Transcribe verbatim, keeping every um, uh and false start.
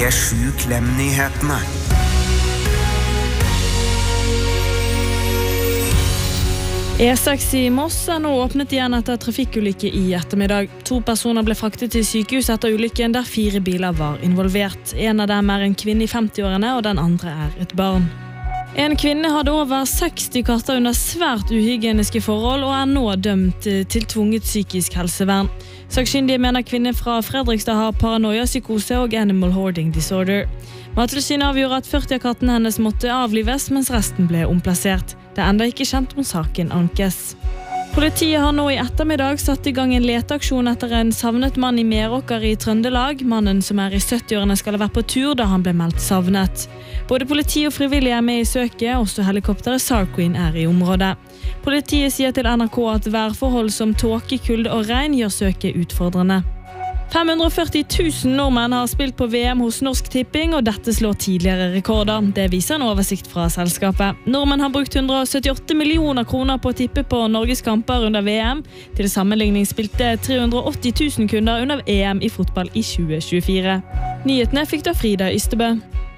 er sju Klem-nyhetene. E seks i Moss er nå åpnet igjen etter trafikkulykke i ettermiddag. To personer ble fraktet til sykehus etter ulykken der fire biler var involvert. En av dem er en kvinne i femti-årene, og den andre er et barn. En kvinne hadde over seksti katter under svært uhygieniske forhold og er nå dømt til tvunget psykisk helsevern. Sakkyndige mener kvinnen fra Fredrikstad har paranoia, psykose og animal hoarding disorder. Mattilsynet avgjorde at førti av kattene hennes måtte avlives, mens resten ble omplassert. Det er enda ikke kjent om saken ankes. Politiet har nå i ettermiddag satt i gang en leteaksjon etter en savnet mann i Meråker i Trøndelag. Mannen som er i sytti-årene skal ha vært på tur da han ble meldt savnet. Både politi og frivillige er med i søket, også helikopteret SAR Queen er i området. Politiet sier til N R K at værforhold som tåke, kulde og regn gjør søket utfordrende. fem hundre og førti tusen nordmenn har spilt på V M hos Norsk Tipping, og dette slår tidligere rekorder. Det viser en oversikt fra selskapet. Nordmenn har brukt hundre og syttiåtte millioner kroner på å tippe på Norges kamper under V M. Til sammenligning spilte tre hundre og åtti tusen kunder under E M i fotball i tjue tjuefire. Nyhetene fikk da Frida Ystebø.